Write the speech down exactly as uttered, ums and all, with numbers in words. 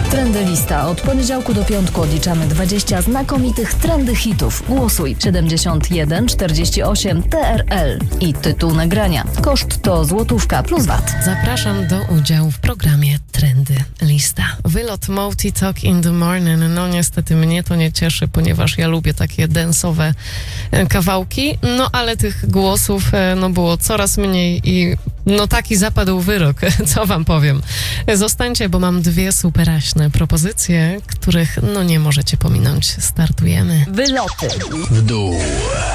Trendy Lista. Od poniedziałku do piątku odliczamy dwadzieścia znakomitych trendy hitów. Głosuj siedemdziesiąt jeden czterdzieści osiem T R L i tytuł nagrania. Koszt to złotówka plus V A T. Zapraszam do udziału w programie Trendy Lista. Wylot Multi Talk in the Morning. No niestety mnie to nie cieszy, ponieważ ja lubię takie densowe kawałki, no ale tych głosów no było coraz mniej i no taki zapadł wyrok, co wam powiem. Zostańcie, bo mam dwie superaśne propozycje, których no nie możecie pominąć. Startujemy. Wyloty. W dół.